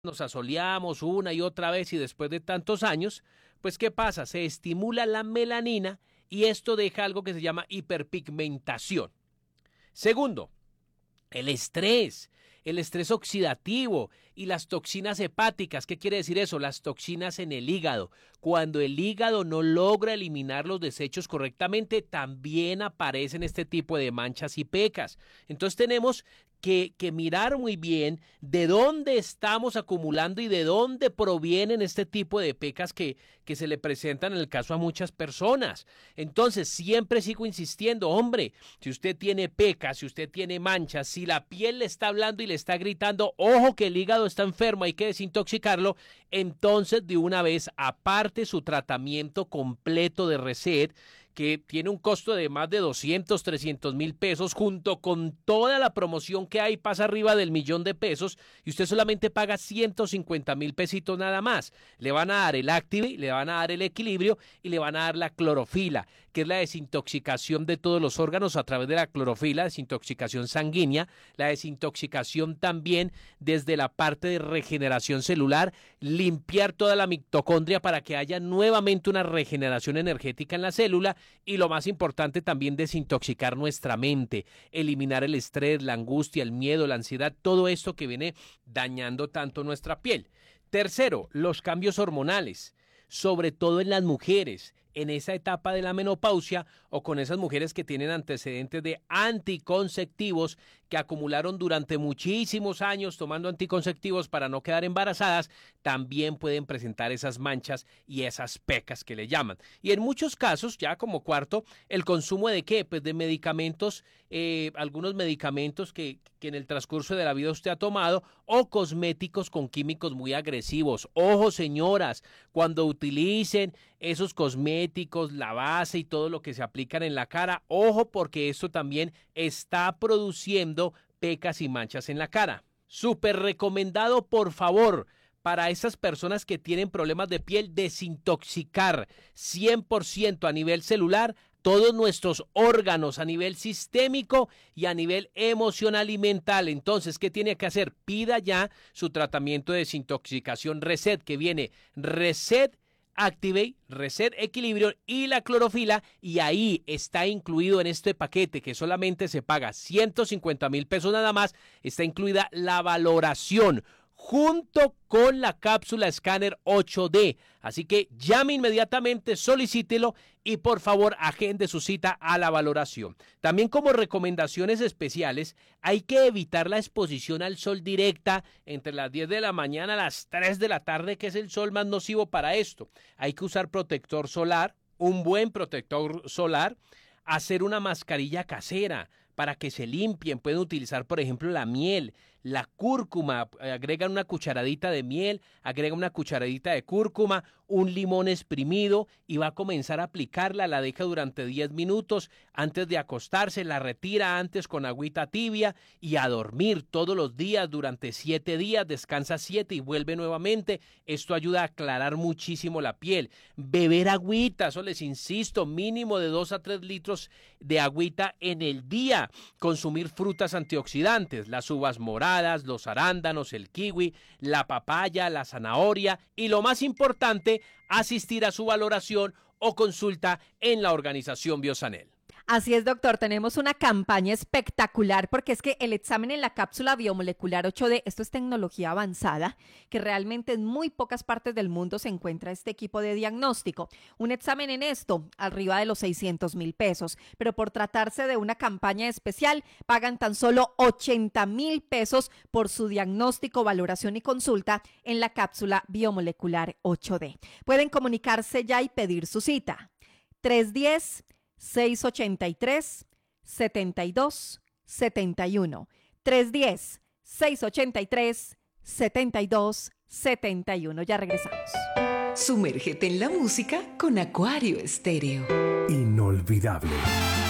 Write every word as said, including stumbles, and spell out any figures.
nos asoleamos una y otra vez y después de tantos años, pues ¿qué pasa? Se estimula la melanina y esto deja algo que se llama hiperpigmentación. Segundo, el estrés, el estrés oxidativo y las toxinas hepáticas. ¿Qué quiere decir eso? Las toxinas en el hígado. Cuando el hígado no logra eliminar los desechos correctamente, también aparecen este tipo de manchas y pecas. Entonces tenemos que, que mirar muy bien de dónde estamos acumulando y de dónde provienen este tipo de pecas que, que se le presentan en el caso a muchas personas. Entonces siempre sigo insistiendo, hombre, si usted tiene pecas, si usted tiene manchas, si la piel le está hablando y le está gritando, ojo que el hígado está enfermo, hay que desintoxicarlo, entonces de una vez aparte su tratamiento completo de Reset, que tiene un costo de más de doscientos, trescientos mil pesos, junto con toda la promoción que hay, pasa arriba del millón de pesos, y usted solamente paga ciento cincuenta mil pesitos nada más. Le van a dar el Active, le van a dar el equilibrio y le van a dar la clorofila, que es la desintoxicación de todos los órganos a través de la clorofila, desintoxicación sanguínea, la desintoxicación también desde la parte de regeneración celular, limpiar toda la mitocondria para que haya nuevamente una regeneración energética en la célula, y lo más importante también desintoxicar nuestra mente, eliminar el estrés, la angustia, el miedo, la ansiedad, todo esto que viene dañando tanto nuestra piel. Tercero, los cambios hormonales, sobre todo en las mujeres, en esa etapa de la menopausia o con esas mujeres que tienen antecedentes de anticonceptivos que acumularon durante muchísimos años tomando anticonceptivos para no quedar embarazadas, también pueden presentar esas manchas y esas pecas que le llaman. Y en muchos casos, ya como cuarto, el consumo de qué? Pues de medicamentos, eh, algunos medicamentos que, que en el transcurso de la vida usted ha tomado, o cosméticos con químicos muy agresivos. Ojo, señoras, cuando utilicen esos cosméticos, la base y todo lo que se aplican en la cara, ojo, porque esto también está produciendo pecas y manchas en la cara. Súper recomendado, por favor, para esas personas que tienen problemas de piel, desintoxicar cien por ciento a nivel celular todos nuestros órganos a nivel sistémico y a nivel emocional y mental. Entonces, ¿qué tiene que hacer? Pida ya su tratamiento de desintoxicación Reset, que viene Reset Activate, Reset Equilibrio y la clorofila, y ahí está incluido en este paquete que solamente se paga ciento cincuenta mil pesos nada más, está incluida la valoración junto con la cápsula escáner ocho D. Así que llame inmediatamente, solicítelo y por favor agende su cita a la valoración. También como recomendaciones especiales, hay que evitar la exposición al sol directa entre las diez de la mañana a las tres de la tarde, que es el sol más nocivo para esto. Hay que usar protector solar, un buen protector solar, hacer una mascarilla casera para que se limpien. Pueden utilizar, por ejemplo, la miel, la cúrcuma, agregan una cucharadita de miel, agregan una cucharadita de cúrcuma, un limón exprimido y va a comenzar a aplicarla, la deja durante diez minutos antes de acostarse, la retira antes con agüita tibia y a dormir todos los días durante siete días, descansa siete y vuelve nuevamente. Esto ayuda a aclarar muchísimo la piel. Beber agüita, eso les insisto, mínimo de dos a tres litros de agüita en el día. Consumir frutas antioxidantes, las uvas moradas, los arándanos, el kiwi, la papaya, la zanahoria y lo más importante, asistir a su valoración o consulta en la organización Biosanel. Así es, doctor, tenemos una campaña espectacular porque es que el examen en la cápsula biomolecular ocho D, esto es tecnología avanzada, que realmente en muy pocas partes del mundo se encuentra este equipo de diagnóstico. Un examen en esto, arriba de los seiscientos mil pesos, pero por tratarse de una campaña especial, pagan tan solo ochenta mil pesos por su diagnóstico, valoración y consulta en la cápsula biomolecular ocho D. Pueden comunicarse ya y pedir su cita. tres uno cero, seis ocho tres, siete dos siete uno. tres uno cero, seis ocho tres, siete dos siete uno. Ya regresamos. Sumérgete en la música con Acuario Estéreo. Inolvidable.